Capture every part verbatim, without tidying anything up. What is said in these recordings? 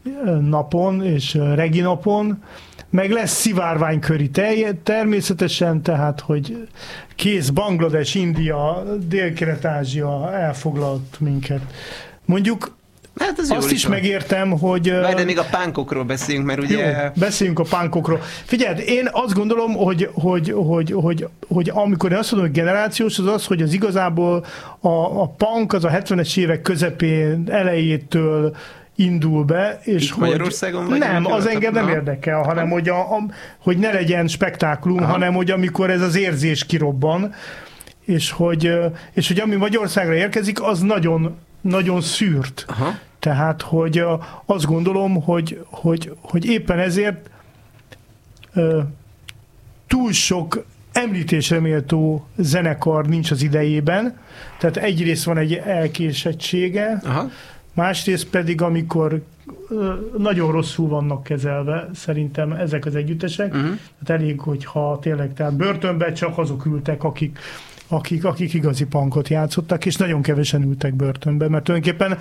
napon és regi napon, meg lesz szivárványköri természetesen, tehát, hogy kész Banglades, India, Dél-Kelet-Ázsia elfoglalt minket. Mondjuk hát azt is, is megértem, hogy... Várj, de még a pánkokról beszéljünk, mert ugye... Jó, beszéljünk a pánkokról. Figyeld, én azt gondolom, hogy, hogy, hogy, hogy, hogy amikor én azt mondom, hogy generációs, az az, hogy az igazából a, a punk az a hetvenes évek közepén, elejétől indul be, és itt hogy... Magyarországon vagy? Nem, az engem nem érdekel, hanem hogy, a, a, hogy ne legyen spektákulum, aha, hanem hogy amikor ez az érzés kirobban, és hogy, és hogy ami Magyarországra érkezik, az nagyon, nagyon szűrt. Aha. Tehát, hogy azt gondolom, hogy, hogy, hogy éppen ezért uh, túl sok említésre méltó zenekar nincs az idejében, tehát egyrészt van egy elkésettsége, aha, másrészt pedig, amikor uh, nagyon rosszul vannak kezelve, szerintem ezek az együttesek, uh-huh, tehát elég, hogyha tényleg, tehát börtönben csak azok ültek, akik Akik, akik igazi punkot játszottak, és nagyon kevesen ültek börtönbe, mert tulajdonképpen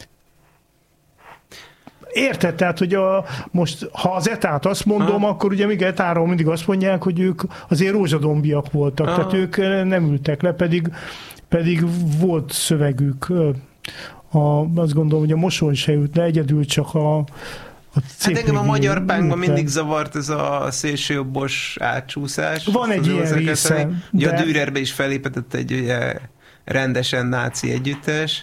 érted, tehát, hogy a, most, ha az etát azt mondom, ha, akkor ugye még etáról mindig azt mondják, hogy ők azért rózsadombiak voltak, ha, tehát ők nem ültek le, pedig, pedig volt szövegük. A, azt gondolom, hogy a Mosoly se ült le, egyedül csak a Hát engem a magyar pánkban mindig zavart ez a szélsőjobbos átcsúszás. Van egy ilyen része. Ugye de... a Dürerbe is felépetett egy ugye, rendesen náci együttes.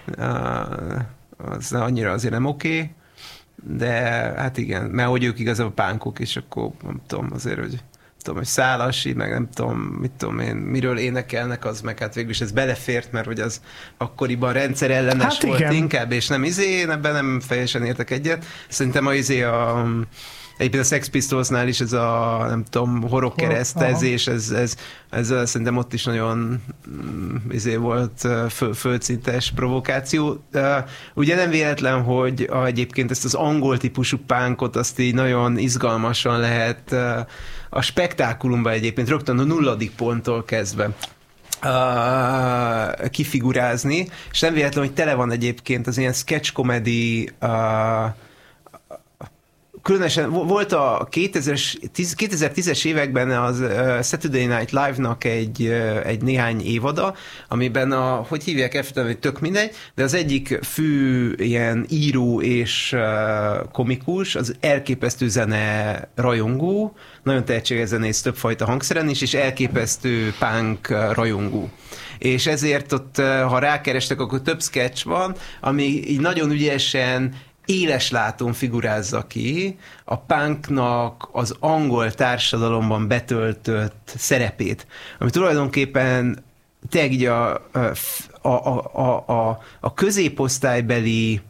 Az annyira azért nem oké. Okay. De hát igen, mert hogy ők igazából pánkok, és akkor nem tudom azért, hogy tudom, hogy Szálasi, meg nem tudom, mit tudom én, miről énekelnek, az meg hát végül is ez belefért, mert hogy az akkoriban rendszer ellenes hát volt igen, inkább, és nem izé, én ebben nem fejesen értek egyet. Szerintem a izé a egyébként a Sex Pistolsnál is ez a, nem tudom, horogkeresztezés, ez, ez, ez, ez szerintem ott is nagyon izé volt föl, földszintes provokáció. Ugye nem véletlen, hogy a, egyébként ezt az angol típusú punkot azt így nagyon izgalmasan lehet a spektákulumban egyébként rögtön a nulladik ponttól kezdve Uh, kifigurázni, és nem véletlen, hogy tele van egyébként az ilyen sketch comedy uh, különösen volt a kétezer-tízes években az uh, Saturday Night Live-nak egy, uh, egy néhány évada, amiben a, hogy hívják elfelejtem, hogy tök mindegy, de az egyik fő ilyen író és uh, komikus, az elképesztő zene rajongó, nagyon tehetséges zenész többfajta hangszeren is, és elképesztő punk uh, rajongó. És ezért ott, uh, ha rákerestek, akkor több sketch van, ami így nagyon ügyesen éles látón figurázza ki a punknak az angol társadalomban betöltött szerepét, ami tulajdonképpen tényleg így a, a, a, a, a, a középosztálybeli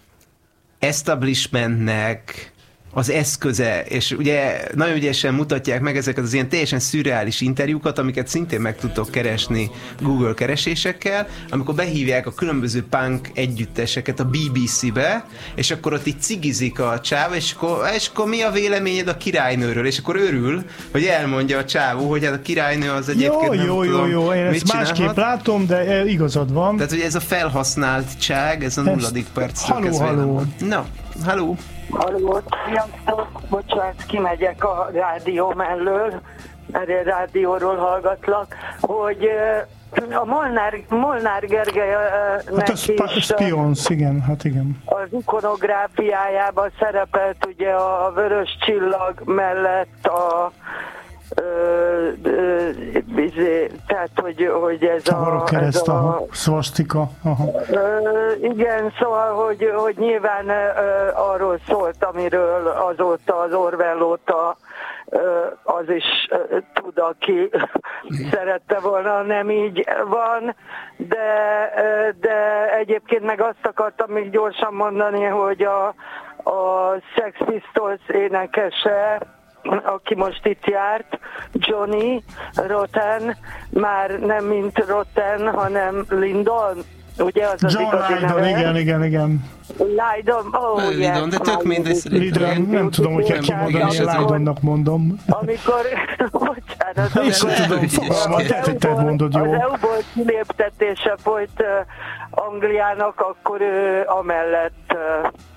establishmentnek az eszköze, és ugye nagyon ügyesen mutatják meg ezeket az ilyen teljesen szürreális interjúkat, amiket szintén meg tudtok keresni Google keresésekkel, amikor behívják a különböző punk együtteseket a bé bé cé-be, és akkor ott így cigizik a csáv, és akkor, és akkor mi a véleményed a királynőről? És akkor örül, hogy elmondja a csávó, hogy hát a királynő az egyébként jó, nem jó, tudom, jó, jó, én ezt másképp látom, de igazad van. Tehát, hogy ez a felhasználtság, ez a nulladik perc. Haló, haló. Na, haló. Halló, sziasztok, bocsánat, kimegyek a rádió mellől, mert én rádióról hallgatlak, hogy a Molnár, Molnár Gergelynek hát a sp- is Spions, igen, hát igen. Az ikonográfiájában szerepelt ugye a vörös csillag mellett a Ö, ö, izé, tehát, hogy, hogy ez a... A kereszt, a, a szvasztika. Ö, igen, szóval, hogy, hogy nyilván ö, arról szólt, amiről azóta, az Orwell óta ö, az is ö, tud, aki szerette volna, nem így van, de, ö, de egyébként meg azt akartam még gyorsan mondani, hogy a, a Sex Pistols énekese, aki most itt járt, Johnny Rotten, már nem mint Rotten, hanem Lydon, ugye az az John igazi Lydon, neve? igen, igen, igen. Lydon, oh, Lydon, yes, de tök mindegy. Lydon, nem tudom, hogy kell kimondani, én Lydonnak mondom. Amikor, bocsánat, én sem tudom, fogalmat, tehát, hogy te mondod, jó. Az é u-ból kiléptetése folyt uh, Angliának, akkor ő amellett uh,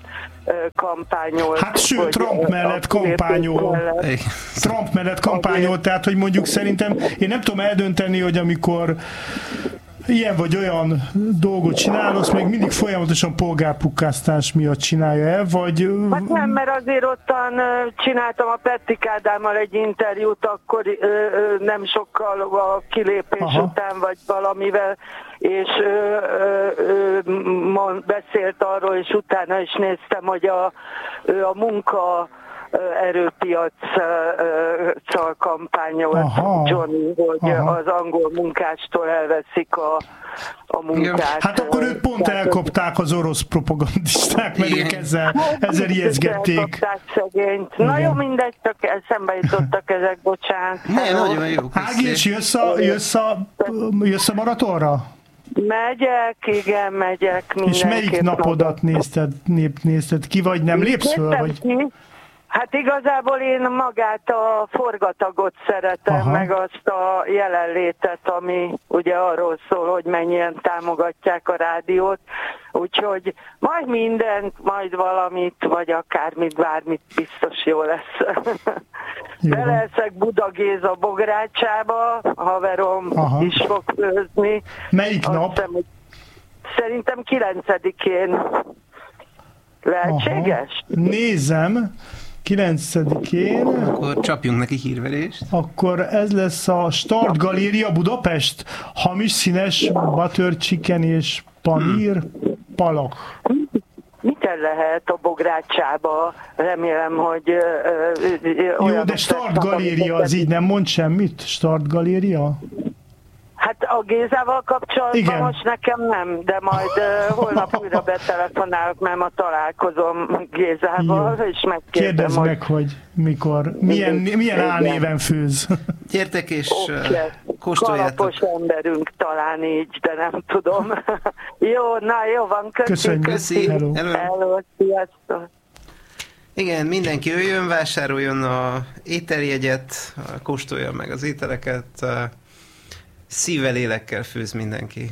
kampányolt. Hát sőt, Trump mellett kampányol. Trump mellett kampányol, tehát hogy mondjuk szerintem, én nem tudom eldönteni, hogy amikor ilyen vagy olyan dolgot csinál, azt még mindig folyamatosan polgárpukkasztás miatt csinálja el, vagy... Hát nem, mert azért ottan csináltam a Pettik Ádámmal egy interjút, akkor nem sokkal a kilépés Aha. után, vagy valamivel, és ö, ö, ö, beszélt arról, és utána is néztem, hogy a, a munka erőpiaccal kampányolt Johnny, hogy Aha. az angol munkástól elveszik a, a munkát. Hát akkor ők pont elkapták az orosz propagandisták, mert ők ezzel, ezzel ijeszgették. Elkapták szegényt. Na jó, mindegy, csak eszembe jutottak ezek, bocsánat. Ne, nagyon jó. Ági, és jössz a, jössz a, jössz a maratonra? Megyek, igen, megyek. És melyik napodat nézted, nép, nézted ki, vagy nem lépsz föl? Vagy... Hát igazából én magát a forgatagot szeretem, Aha. meg azt a jelenlétet, ami ugye arról szól, hogy mennyien támogatják a rádiót, úgyhogy majd mindent, majd valamit, vagy akármit, bármit biztos jó lesz. Beleszek Buda Géza bográcsába, haverom Aha. is fog főzni. Melyik Azt nap? Hiszem, szerintem kilencedikén. Lehetséges? Aha. Nézem. kilencedikén. Akkor csapjunk neki hírverést. Akkor ez lesz a Start Galéria Budapest. Hamis színes butter chicken és panír hmm. palak. Mit lehet a bográcsába? Remélem, hogy... Uh, Jó, de Start Galéria az így nem mond semmit? Start Galéria? Hát a Gézával kapcsolatban Igen. most nekem nem, de majd uh, holnap újra betelefonálok, mert ma találkozom Gézával, Jó. és megkérdem, Kérdezd meg, hogy mikor, milyen, milyen álnéven főz. Gyertek és okay. uh, kóstoljátok. Kalapos emberünk talán így, de nem tudom. Jó, na jó van, köszönjük. Köszönjük. Hello. Hello. Hello, sziasztok. Igen, mindenki jöjjön, vásároljon a ételjegyet, kóstolja meg az ételeket, szívvel, lélekkel főz mindenki.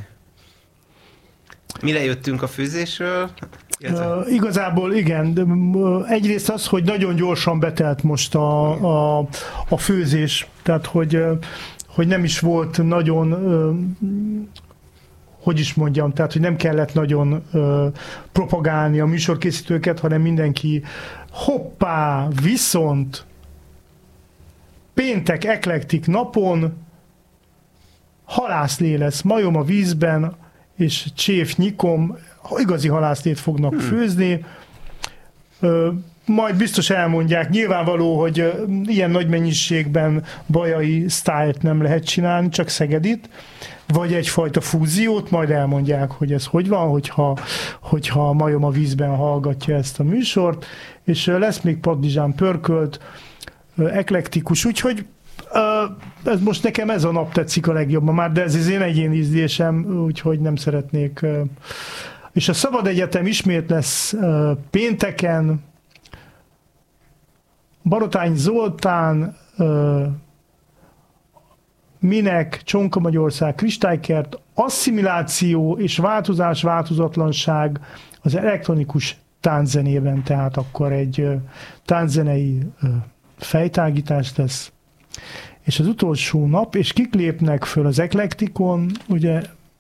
Mire jöttünk a főzésről? Uh, igazából igen, de uh, egyrészt az, hogy nagyon gyorsan betelt most a, a, a főzés, tehát hogy, uh, hogy nem is volt nagyon, uh, hogy is mondjam, tehát hogy nem kellett nagyon uh, propagálni a műsorkészítőket, hanem mindenki hoppá, viszont péntek eklektik napon halászlé lesz, majom a vízben, és csév nyikom, igazi halászlét fognak hmm. főzni. Ö, majd biztos elmondják, nyilvánvaló, hogy ö, ilyen nagy mennyiségben bajai sztájlt nem lehet csinálni, csak szegedit, vagy egyfajta fúziót, majd elmondják, hogy ez hogy van, hogyha, hogyha a majom a vízben hallgatja ezt a műsort, és ö, lesz még padlizsán pörkölt, ö, eklektikus, úgyhogy ez most nekem ez a nap tetszik a legjobban már, de ez az én egyéni ízlésem, úgyhogy nem szeretnék. És a Szabad Egyetem ismét lesz pénteken. Barotány Zoltán, Minek, Csonka Magyarország, Kristálykert, asszimiláció és változás, változatlanság az elektronikus tánczenében, tehát akkor egy tánczenei fejtágítás lesz. És az utolsó nap, és kik lépnek föl az eklektikon, ugye,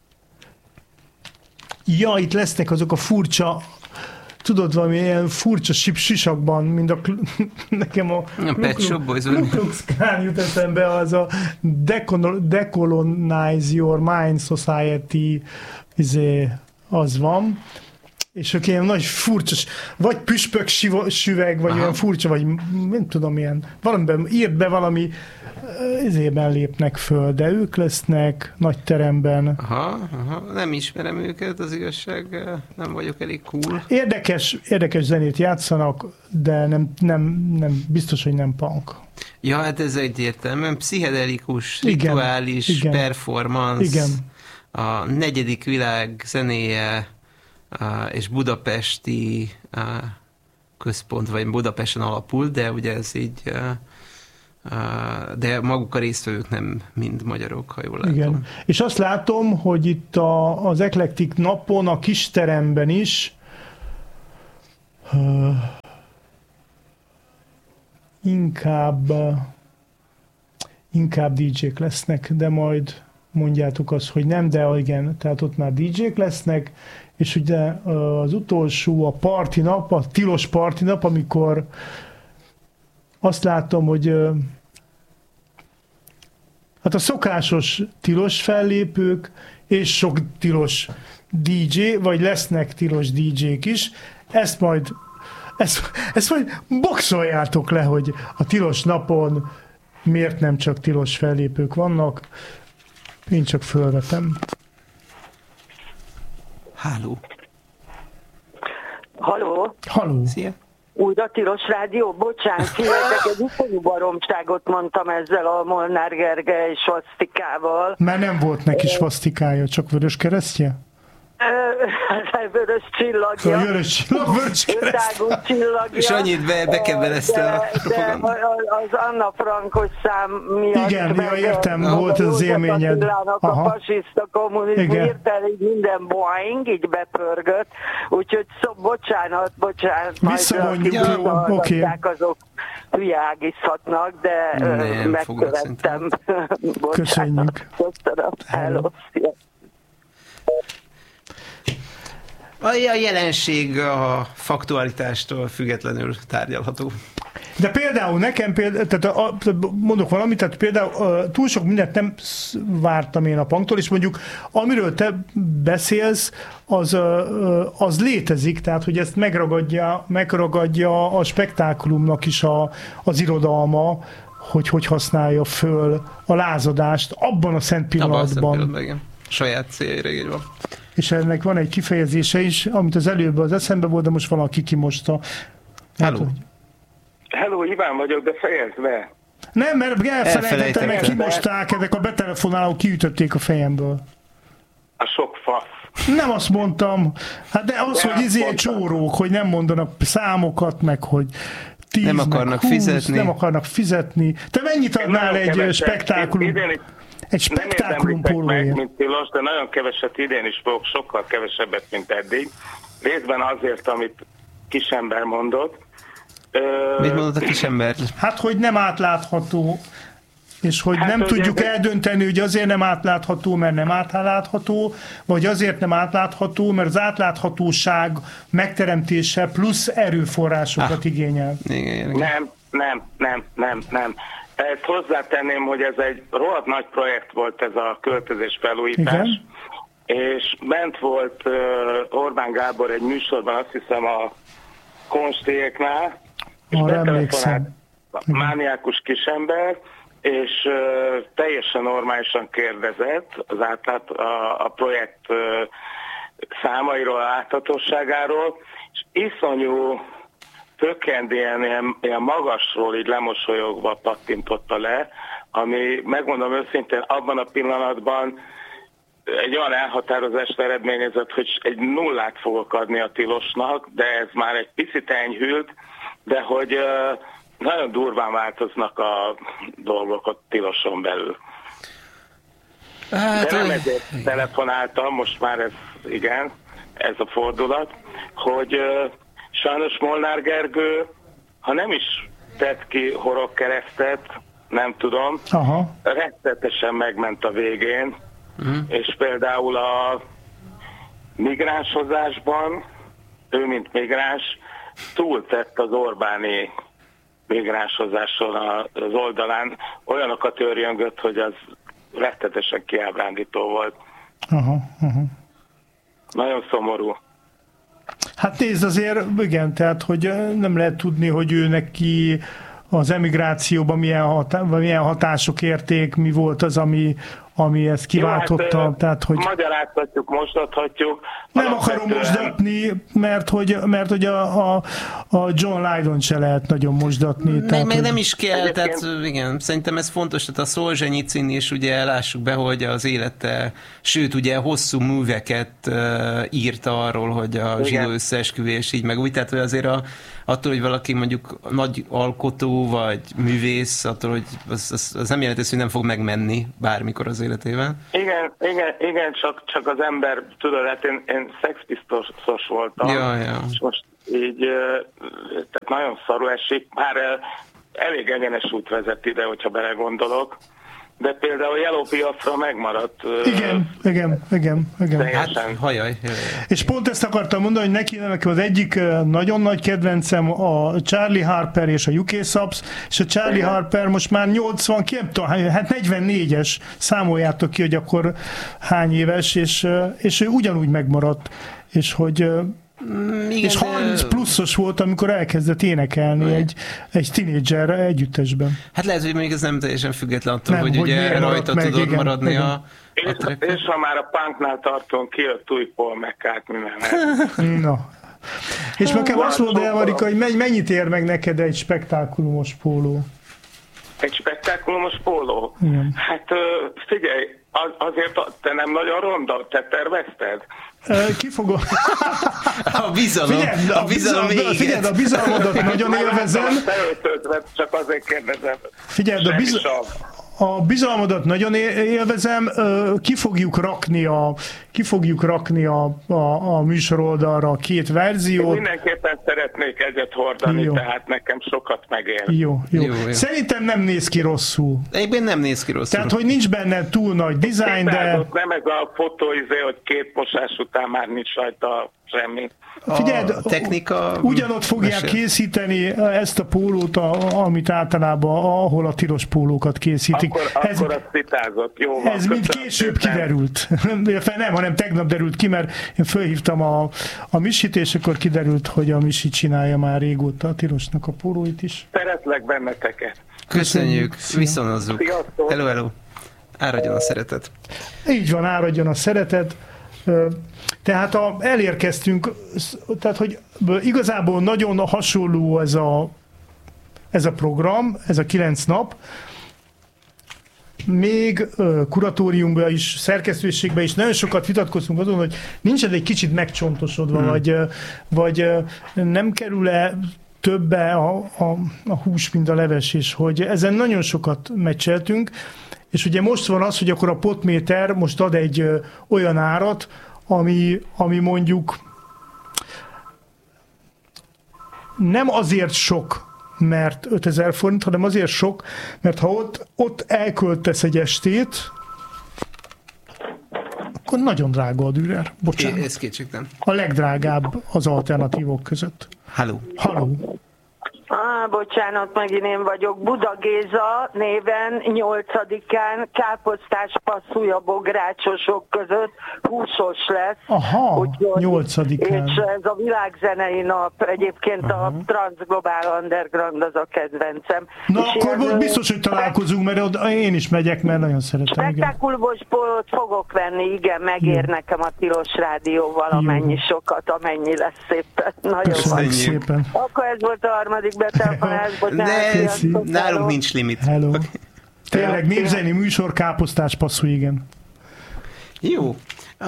ja, itt lesznek azok a furcsa, tudod, valami ilyen furcsa sisakban, mint a, nekem a Ku Klux Klan jut eszembe, az a Decolonize Your Mind Society, izé, az van, és ők ilyen nagy furcsa, vagy püspök süveg, vagy Aha. olyan furcsa, vagy nem tudom, ilyen, valamiben írt be valami, ezében lépnek föl, de ők lesznek nagy teremben. Aha, aha, nem ismerem őket, az igazság, nem vagyok elég cool. Érdekes, érdekes zenét játszanak, de nem, nem, nem, biztos, hogy nem punk. Ja, hát ez egyértelműen pszichedelikus, igen, rituális igen, performance, igen. A negyedik világ zenéje, és budapesti központ, vagy Budapesten alapul, de ugye ez így, de maguk a résztvevők nem mind magyarok, ha jól látom. Igen. És azt látom, hogy itt a, az eklektik napon, a kisteremben is Uh, inkább inkább dé jék lesznek, de majd mondjátok azt, hogy nem, de igen, tehát ott már dé jék lesznek, és ugye az utolsó a parti nap, a tilos parti nap, amikor azt látom, hogy hát a szokásos tilos fellépők, és sok tilos dé jé, vagy lesznek tilos dé jék is, ezt majd ezt, ezt majd boxoljátok le, hogy a tilos napon miért nem csak tilos fellépők vannak. Én csak fölvetem. Háló. Haló? Haló. Szia. Újra tilos rádió? Bocsánat, figyeljetek, egy iszonyú baromságot mondtam ezzel a Molnár Gergely svasztikával. Már nem volt neki svasztikája, csak vörös keresztje? Vörös csillagja. A vörös csillag, vörös keresztje. Csillagja. És annyit be, bekebelezte a propaganda. Az Anna Frankos szám miatt. Igen, ja, értem, volt ez az élményed. A fasiszta kommunizmus hirtelen így minden boing, így bepörgött. Úgyhogy szó, bocsánat, bocsánat. Visszavonjuk, oké. Okay. Azok hülyeágizhatnak, de nem, megkövettem. Köszönjük. Köszönöm. Hello. A jelenség a faktualitástól függetlenül tárgyalható. De például nekem, például, tehát a, mondok valamit, tehát például túl sok mindent nem vártam én a Punktól, és mondjuk amiről te beszélsz, az, az létezik, tehát hogy ezt megragadja, megragadja a spektákulumnak is a, az irodalma, hogy hogy használja föl a lázadást abban a szent pillanatban. Abban a szent pillanatban, igen. Saját céljára, így van. És ennek van egy kifejezése is, amit az előbb az eszembe volt, de most valaki kimosta. Hello. Hát, Hello, Iván vagyok, de fejezd be. Nem, mert elfelejtettem, mert kimosták, ezek a betelefonálók kiütötték a fejemből. A sok fasz. Nem azt mondtam. Hát de az, de hogy izé csórók, hogy nem mondanak számokat, meg hogy tíz, nem akarnak húsz, fizetni. Nem akarnak fizetni. Te mennyit adnál egy keveset, spektákulum? Idén, egy spektákulum pólóért? Mint tilos, de nagyon keveset idén is fogok, sokkal kevesebbet, mint eddig. Részben azért, amit kisember mondott. Mit mondott a kisember? Hát, hogy nem átlátható, és hogy hát, nem tudjuk de... eldönteni, hogy azért nem átlátható, mert nem átlátható, vagy azért nem átlátható, mert az átláthatóság megteremtése plusz erőforrásokat ah. igényel. Igen, nem, nem, nem, nem, nem. Ezt hozzátenném, hogy ez egy rohadt nagy projekt volt, ez a költözés felújítás. Igen. És bent volt uh, Orbán Gábor egy műsorban, azt hiszem a Konstéknál, és betelefonált mániákus kisember, és uh, teljesen normálisan kérdezett az átlát, a, a projekt uh, számairól, láthatóságáról, és iszonyú tökkend ilyen, ilyen, ilyen magasról így lemosolyogva pattintotta le, ami, megmondom őszintén, abban a pillanatban egy olyan elhatározást eredményezett, hogy egy nullát fogok adni a tilosnak, de ez már egy picit enyhült, de hogy uh, nagyon durván változnak a dolgok a tiloson belül. Hát, de nem ezért igen. telefonáltam, most már ez, igen, ez a fordulat, hogy uh, sajnos Molnár Gergő, ha nem is tett ki horogkeresztet, nem tudom, aha. rettetesen megment a végén, uh-huh. és például a migránshozásban, ő mint migráns, túltett az Orbáni migránshozáson az oldalán, olyanokat őrjöngött, hogy az rettetesen kiábrándító volt. Aha, aha. Nagyon szomorú. Hát nézd, azért igen, tehát hogy nem lehet tudni, hogy ő neki az emigrációban milyen, hatá- milyen hatások érték, mi volt az, ami, ami ezt kiváltotta. Jó, hát, tehát, hogy magyaráztatjuk, mosdathatjuk. Nem akarom mosdatni, mert hogy, mert hogy a, a, a John Lydon se lehet nagyon mosdatni. Meg, tehát, meg hogy... nem is kell, tehát igen, szerintem ez fontos, tehát a Szolzsenyicin is ugye lássuk be, hogy az élete, sőt ugye hosszú műveket uh, írt arról, hogy a zsidó összeesküvés így meg úgy, tehát hogy azért a, attól, hogy valaki mondjuk nagy alkotó, vagy művész, attól, hogy az, az, az nem jelenti, hogy nem fog megmenni bármikor az életében. Igen, igen, igen csak, csak az ember, tudod, hát én, én szexbiztosos voltam, ja, ja. és most így, tehát nagyon szarul esik, már elég egyenes út vezet ide, hogyha belegondolok, de például Yellow piacra megmaradt. Igen, uh, igen, igen, igen. Hát, hajaj, hajaj. És pont ezt akartam mondani, hogy neki nekem az egyik nagyon nagy kedvencem a Charlie Harper és a U K Subs, és a Charlie igen. Harper most már nyolcvan, ki, hát negyvennégyes, számoljátok ki, hogy akkor hány éves, és, és ő ugyanúgy megmaradt, és hogy Mm, igen, és harminc de... pluszos volt, amikor elkezdett énekelni igen. egy, egy tínédzser együttesben. Hát lehet, hogy még ez nem teljesen független attól, nem, hogy, hogy ugye rajta meg, tudod igen, maradni igen. a, és, a track. És ha már a punknál tartunk, kijött új Paul McCartney. Na. És nekem azt mondd el, Marika, hogy mennyit ér meg neked egy spektákulumos póló? Egy spektákulumos póló? Igen. Hát figyelj, az, azért te nem nagyon ronda, te tervezted? Ki fogom... A bizalom, figyelj, a bizalom éget. Figyelj, a bizalmodat nagyon élvezem. Csak azért kérdezem. Figyelj, a, biz... a bizalmodat nagyon élvezem. Ki fogjuk rakni a, ki fogjuk rakni a, a, a műsoroldalra a két verziót. Én mindenképpen szeretnék egyet hordani, jó. Tehát nekem sokat megér. Jó, jó. jó, jó. Szerintem nem néz ki rosszul. Egyben nem néz ki rosszul. Tehát, hogy nincs benne túl nagy design, de... Nem ez a fotóizé, hogy két mosás után már nincs rajta semmi. Figyeld, a technika... ugyanott fogják mesél. készíteni ezt a pólót, a, amit általában, ahol a tilos pólókat készítik. Akkor, ez, akkor az titázott. Jó van, ez mind később szépen. Kiderült. Nem, hanem tegnap derült ki, mert én fölhívtam a, a Misit, és akkor kiderült, hogy a Misi csinálja már régóta a tilosnak a pólóit is. Szeretlek benneteket. Köszönjük, viszonozzuk. Sziasztok. Hello, hello. Áradjon a szeretet. Így van, áradjon a szeretet. Tehát a, elérkeztünk, tehát hogy igazából nagyon hasonló ez a, ez a program, ez a kilenc nap, még kuratóriumban is, szerkesztőségben is nagyon sokat vitatkoztunk azon, hogy nincs ez egy kicsit megcsontosodva, hmm. vagy, vagy nem kerül-e többe a, a, a hús, mint a leves, és hogy ezen nagyon sokat meccseltünk, és ugye most van az, hogy akkor a potméter most ad egy ö, olyan árat, ami, ami mondjuk nem azért sok, mert ötezer forint, hanem azért sok, mert ha ott, ott elköltesz egy estét, akkor nagyon drága a Dürer. Bocsánat. É, ez kétségtelen. A legdrágább az alternatívok között. Halló. Halló. Ah, bocsánat, megint én vagyok. Buda Géza néven nyolcadikán káposztás passzúja bográcsosok között húsos lesz. Aha, úgyhogy, nyolcadikán. És ez a világzenei nap, egyébként aha. A Transglobal Underground az a kedvencem. Na és akkor ilyen, biztos, hogy találkozunk, mert oda én is megyek, mert nagyon szeretem. Spektákulumos pólót fogok venni, igen, megér jó. Nekem a Tilos Rádióval amennyi jó. Sokat, amennyi lesz szépen. Nagyon van. Szépen. Akkor ez volt a harmadik betelfonás, bocsánat. Nálunk nincs limit. Hello. Okay. Tényleg népzeni műsor, káposztás passzú, igen. Jó. Uh,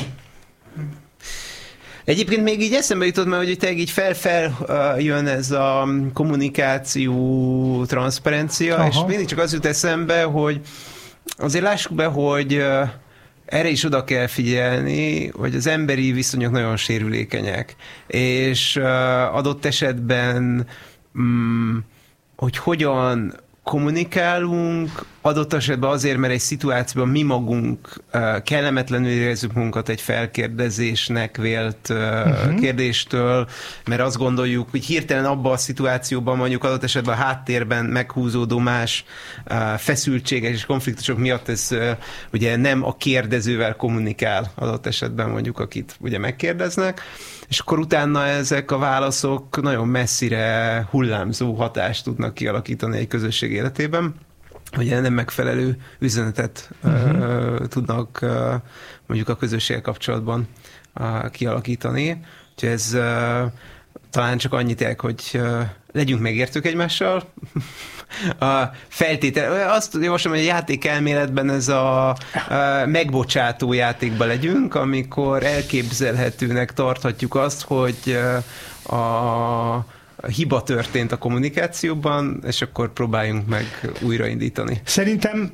egyébként még így eszembe jutott, mert hogy tényleg így fel-fel uh, jön ez a kommunikáció, transzparencia, aha. És mindig csak az jut eszembe, hogy azért lássuk be, hogy uh, erre is oda kell figyelni, hogy az emberi viszonyok nagyon sérülékenyek, és uh, adott esetben um, hogy hogyan kommunikálunk, adott esetben azért, mert egy szituációban mi magunk uh, kellemetlenül érezzük magunkat egy felkérdezésnek vélt uh, uh-huh. kérdéstől, mert azt gondoljuk, hogy hirtelen abban a szituációban mondjuk adott esetben a háttérben meghúzódó más uh, feszültségek és konfliktusok miatt ez uh, ugye nem a kérdezővel kommunikál adott esetben mondjuk, akit ugye megkérdeznek, és akkor utána ezek a válaszok nagyon messzire hullámzó hatást tudnak kialakítani egy közösség életében. Ugye nem megfelelő üzenetet uh-huh. uh, tudnak uh, mondjuk a közösséggel kapcsolatban uh, kialakítani. Úgyhogy ez uh, talán csak annyit ér, hogy uh, legyünk megértők egymással. A feltétel, azt javaslom, hogy a játékelméletben ez a, a megbocsátó játékban legyünk, amikor elképzelhetőnek tarthatjuk azt, hogy a hiba történt a kommunikációban, és akkor próbáljunk meg újraindítani. Szerintem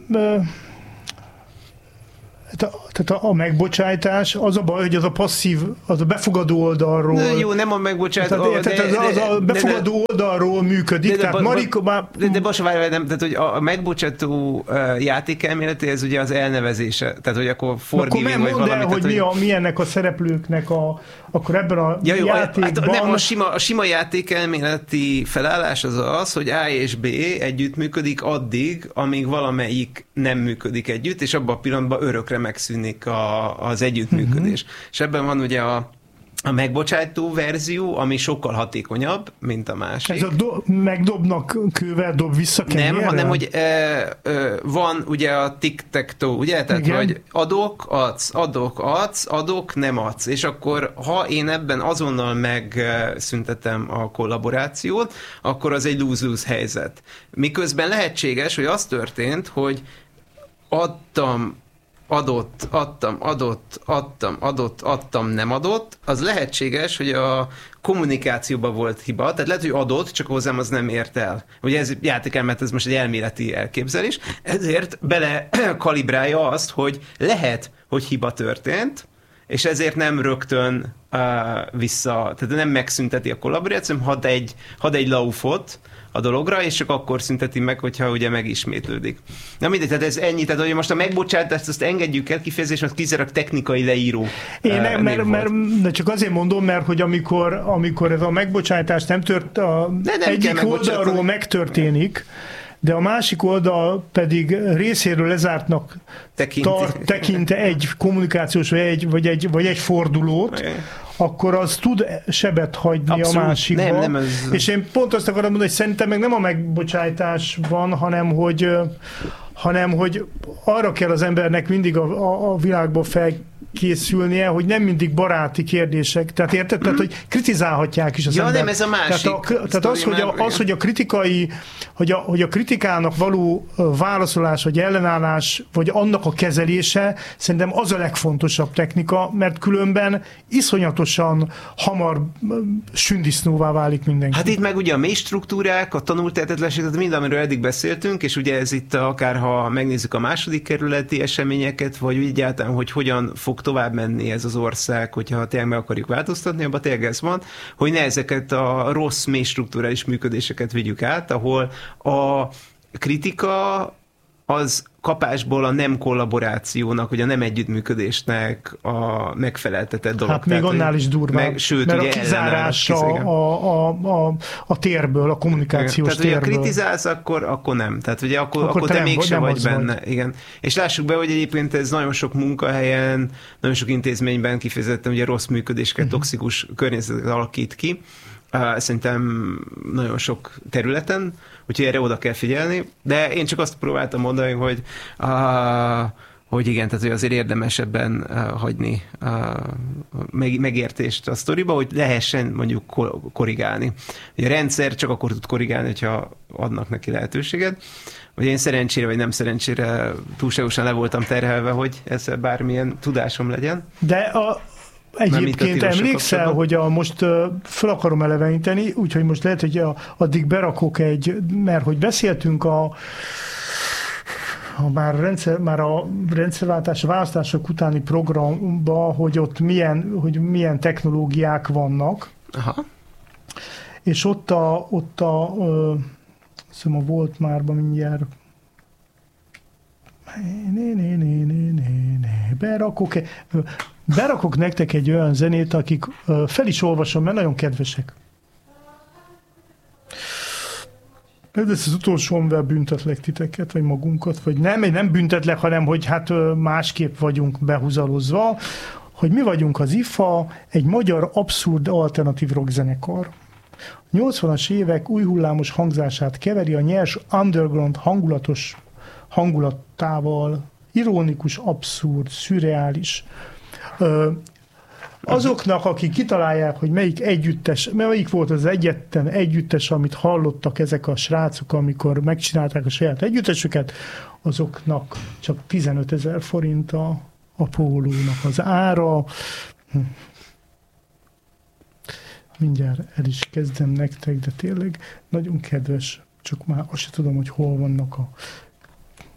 tehát a megbocsájtás, az a baj, hogy az a passzív, az a befogadó oldalról... De jó, nem a megbocsátás. Tehát, de, tehát az, az a befogadó de, de, oldalról működik, de, de, tehát Marika már... De, de Basa, várj, nem, tehát hogy a megbocsátó uh, játékelméleti, ez ugye az elnevezése, tehát hogy akkor forgiving, vagy valami. El, hogy, tehát, mi, a, mi ennek a szereplőknek a, akkor ebben a ja, jó, játékban... Hát nem, a sima, a sima játékelméleti felállás az az, hogy A és B együttműködik addig, amíg valamelyik nem működik együtt, és abban a pillanatban örökre megszűnik a, az együttműködés. Uh-huh. És ebben van ugye a, a megbocsátó verzió, ami sokkal hatékonyabb, mint a másik. Ez a do- megdobnak kővel, dob vissza kenyérrel? Nem, hanem hogy e, e, van ugye a tic-tac-toe, ugye? Tehát, igen. Hogy adok, adsz, adok, adsz, adok, nem adsz. És akkor, ha én ebben azonnal megszüntetem a kollaborációt, akkor az egy lose-lose helyzet. Miközben lehetséges, hogy az történt, hogy adtam, adott, adtam, adott, adtam, adott, adtam, nem adott, az lehetséges, hogy a kommunikációban volt hiba, tehát lehet, hogy adott, csak hozzám az nem ért el. Ugye ez játékelmet, ez most egy elméleti elképzelés, ezért bele kalibrálja azt, hogy lehet, hogy hiba történt, és ezért nem rögtön uh, vissza, tehát nem megszünteti a kollaborációt, had egy, had egy laufot a dologra, és csak akkor szünteti meg, hogyha ugye megismétlődik. Na mindegy, tehát ez ennyi, tehát hogy most a megbocsátást azt engedjük el kifejezést, mert kizárólag technikai leíró. Én nem, mert, mert, de csak azért mondom, mert hogy amikor, amikor ez a megbocsátás nem tört, a nem egyik oldalról megtörténik, de a másik oldal pedig részéről lezártnak tart, tekinte egy kommunikációs, vagy egy, vagy egy, vagy egy fordulót, okay. Akkor az tud sebet hagyni abszolút, a másikba. Nem, nem ez... És én pont azt akarom mondani, hogy szerintem meg nem a megbocsátás van, hanem hogy, hanem hogy arra kell az embernek mindig a, a, a világba felkészülnie, hogy nem mindig baráti kérdések. Tehát érted? Tehát, hogy kritizálhatják is az ja, ember. nem, ez a másik. Tehát, a, tehát az, hogy a, az, hogy a kritikai, hogy a, hogy a kritikának való válaszolás, vagy ellenállás, vagy annak a kezelése, szerintem az a legfontosabb technika, mert különben iszonyatosan hamar sündisznóvá válik mindenki. Hát itt meg ugye a mély struktúrák, a tanult tehetetlenség, tehát mind, amiről eddig beszéltünk, és ugye ez itt akár ha megnézzük a második kerületi eseményeket, vagy egyáltalán, hogy hogyan fog tovább menni ez az ország, hogyha tényleg meg akarjuk változtatni, abban tényleg ez van, hogy ne ezeket a rossz mély strukturális működéseket vigyük át, ahol a kritika az kapásból a nem kollaborációnak, vagy a nem együttműködésnek a megfeleltetett dolog. Hát még tehát, annál is durvább, meg, sőt, mert ugye a kizárása a, a, a, a térből, a kommunikációs tehát, térből. Tehát, ha kritizálsz, akkor, akkor nem. Tehát, ugye akkor, akkor, akkor te, te mégsem vagy benne. Vagy. Igen. És lássuk be, hogy egyébként ez nagyon sok munkahelyen, nagyon sok intézményben kifejezetten ugye rossz működéseket, uh-huh. toxikus környezetet alakít ki. Uh, szerintem nagyon sok területen, úgyhogy erre oda kell figyelni, de én csak azt próbáltam mondani, hogy, uh, hogy igen, tehát hogy azért érdemes ebben uh, hagyni uh, meg, megértést a sztoriba, hogy lehessen mondjuk korrigálni. Ugye a rendszer csak akkor tud korrigálni, hogyha adnak neki lehetőséget. Ugye én szerencsére, vagy nem szerencsére túlságosan le voltam terhelve, hogy ezzel bármilyen tudásom legyen. De a Egyébként emlékszel, hogy a, most uh, fel akarom eleveníteni, úgyhogy most lehet, hogy a, addig berakok egy, mert hogy beszéltünk a, a már, rendszer, már a rendszerváltás, a választások utáni programba, hogy ott milyen, hogy milyen technológiák vannak. Aha. És ott a, ott a, uh, szóval a volt márban mindjárt né, né, né, né, né, né. Berakok, berakok nektek egy olyan zenét, akik fel is olvasom, mert nagyon kedvesek. Ez lesz az utolsó, amivel büntetlek titeket, vagy magunkat, vagy nem, nem büntetlek, hanem hogy hát másképp vagyunk behúzalozva, hogy mi vagyunk az i ef á, egy magyar abszurd alternatív rock zenekar. nyolcvanas évek új hullámos hangzását keveri a nyers underground hangulatos hangulattával, ironikus, abszurd, szürreális. Ö, azoknak, akik kitalálják, hogy melyik együttes, melyik volt az egyetlen együttes, amit hallottak ezek a srácok, amikor megcsinálták a saját együttesüket, azoknak csak tizenötezer forint a, a pólónak az ára. mindjárt el is kezdem nektek, de tényleg nagyon kedves, csak már azt sem tudom, hogy hol vannak a